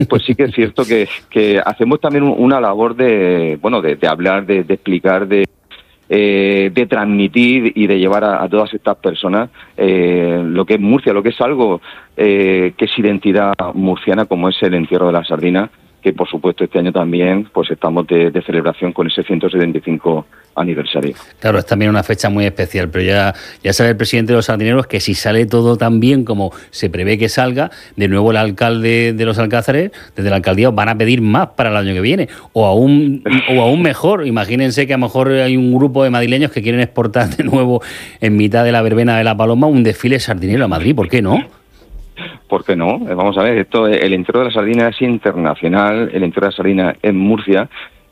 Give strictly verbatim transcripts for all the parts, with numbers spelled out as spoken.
pues sí que es cierto que, que hacemos también una labor de, bueno, de, de hablar, de, de explicar, de Eh, de transmitir y de llevar a, a todas estas personas eh, lo que es Murcia, lo que es algo eh, que es identidad murciana, como es el entierro de la sardina, que por supuesto este año también pues estamos de, de celebración con ese ciento setenta y cinco aniversario. Claro, es también una fecha muy especial, pero ya, ya sabe el presidente de los sardineros que si sale todo tan bien como se prevé que salga, de nuevo el alcalde de los Alcázares, desde la alcaldía, van a pedir más para el año que viene, o aún, o aún mejor. Imagínense que a lo mejor hay un grupo de madrileños que quieren exportar de nuevo en mitad de la verbena de la Paloma un desfile sardinero a Madrid, ¿por qué no? ¿Por qué no? Vamos a ver, esto, el entierro de la sardina es internacional, el entierro de la sardina en Murcia,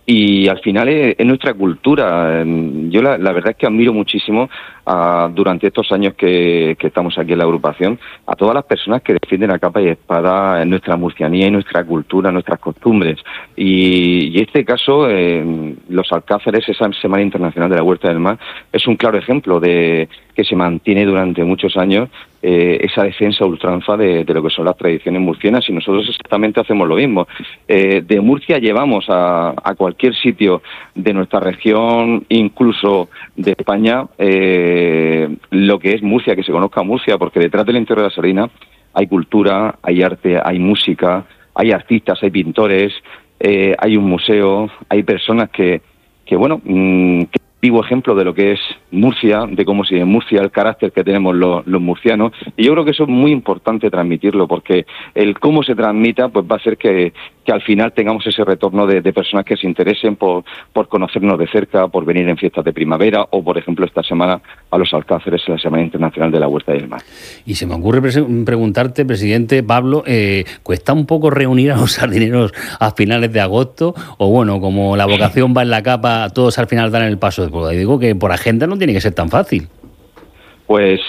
y al final es, es nuestra cultura. Yo la, la verdad es que admiro muchísimo a, durante estos años que, que estamos aquí en la agrupación, a todas las personas que defienden a capa y espada en nuestra murcianía y nuestra cultura, nuestras costumbres. Y, y este caso, eh, los Alcázares, esa Semana Internacional de la Huerta del Mar, es un claro ejemplo de que se mantiene durante muchos años eh, esa defensa ultranza de, de lo que son las tradiciones murcianas, y nosotros exactamente hacemos lo mismo. Eh, de Murcia llevamos a, a cualquier sitio de nuestra región, incluso de España, eh, lo que es Murcia, que se conozca Murcia, porque detrás del entierro de la sardina hay cultura, hay arte, hay música, hay artistas, hay pintores, eh, hay un museo, hay personas que, que bueno, mmm, que vivo ejemplo de lo que es Murcia, de cómo se vive en Murcia, el carácter que tenemos los, los murcianos, y yo creo que eso es muy importante transmitirlo, porque el cómo se transmita pues va a hacer que, que al final tengamos ese retorno de, de personas que se interesen por, por conocernos de cerca, por venir en fiestas de primavera, o por ejemplo esta semana a los Alcázares, en la Semana Internacional de la Huerta del Mar. Y se me ocurre pre- preguntarte, presidente Pablo, eh, ¿cuesta un poco reunir a los sardineros a finales de agosto? O bueno, como la vocación va en la capa, todos al final dan el paso de prueba. Y digo que por agenda no tiene que ser tan fácil. Pues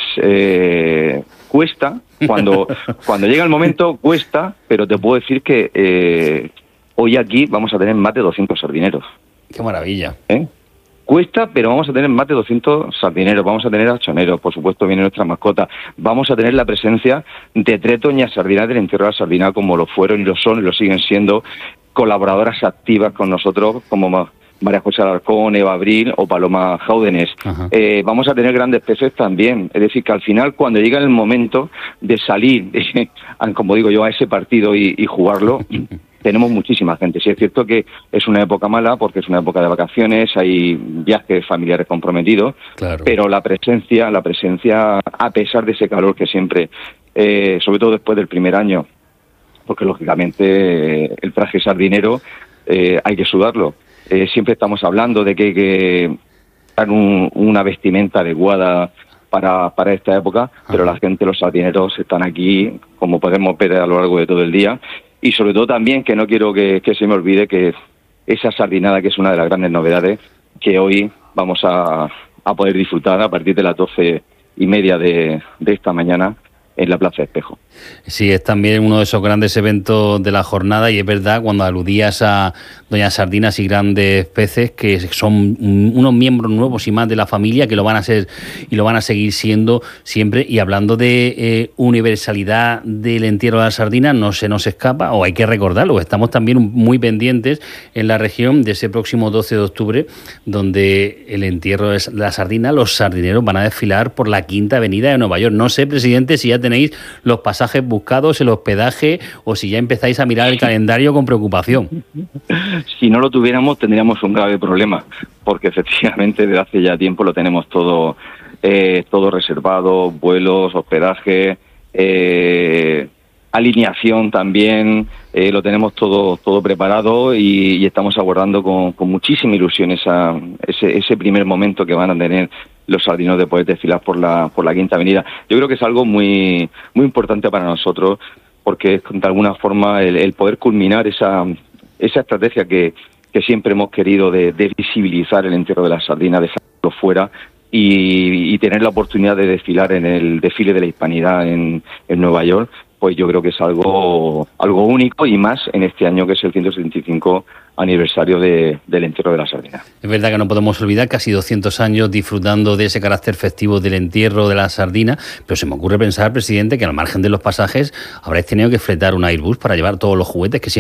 eh, cuesta, cuando, cuando llega el momento cuesta, pero te puedo decir que eh, hoy aquí vamos a tener más de doscientos sardineros. ¡Qué maravilla! ¿Eh? Cuesta, pero vamos a tener más de doscientos sardineros, vamos a tener achoneros, por supuesto viene nuestra mascota, vamos a tener la presencia de tres doñas sardinas del entierro de la sardina, como lo fueron y lo son y lo siguen siendo, colaboradoras activas con nosotros, como María José Alarcón, Eva Abril o Paloma Jáudenes. Eh, vamos a tener grandes peces también. Es decir, que al final, cuando llega el momento de salir, como digo yo, a ese partido y, y jugarlo, tenemos muchísima gente. Sí es cierto que es una época mala, porque es una época de vacaciones, hay viajes familiares comprometidos, claro. Pero la presencia, la presencia, a pesar de ese calor que siempre, eh, sobre todo después del primer año, porque lógicamente eh, el traje sardinero eh, hay que sudarlo. Eh, siempre estamos hablando de que hay que dar un, una vestimenta adecuada para, para esta época, pero la gente, los sardineros, están aquí, como podemos ver a lo largo de todo el día, y sobre todo también, que no quiero que, que se me olvide, que esa sardinada, que es una de las grandes novedades, que hoy vamos a, a poder disfrutar a partir de las doce y media de, de esta mañana, en la Plaza Espejo. Sí, es también uno de esos grandes eventos de la jornada, y es verdad, cuando aludías a doñas sardinas y grandes peces, que son unos miembros nuevos y más de la familia, que lo van a ser y lo van a seguir siendo siempre. Y hablando de eh, universalidad del entierro de la sardina, no se nos escapa, o hay que recordarlo, estamos también muy pendientes en la región de ese próximo doce de octubre, donde el entierro de la sardina, los sardineros van a desfilar por la Quinta Avenida de Nueva York. No sé, presidente, si ya tenéis los pasajes buscados, el hospedaje, o si ya empezáis a mirar el calendario con preocupación. Si no lo tuviéramos, tendríamos un grave problema, porque efectivamente desde hace ya tiempo lo tenemos todo eh, todo reservado, vuelos, hospedaje, eh, alineación también, eh, lo tenemos todo todo preparado, y, y estamos aguardando con, con muchísima ilusión esa, ese, ese primer momento que van a tener los sardineros de poder desfilar por la por la Quinta Avenida. Yo creo que es algo muy muy importante para nosotros, porque es de alguna forma el, el poder culminar esa esa estrategia que, que siempre hemos querido de, de visibilizar el entierro de la sardina, de sacarlo fuera y, y tener la oportunidad de desfilar en el desfile de la Hispanidad en, en Nueva York. pues yo creo que es algo algo único, y más en este año que es el ciento setenta y cinco aniversario de, del entierro de la sardina. Es verdad que no podemos olvidar casi doscientos años disfrutando de ese carácter festivo del entierro de la sardina, pero se me ocurre pensar, presidente, que al margen de los pasajes habréis tenido que fletar un Airbus para llevar todos los juguetes que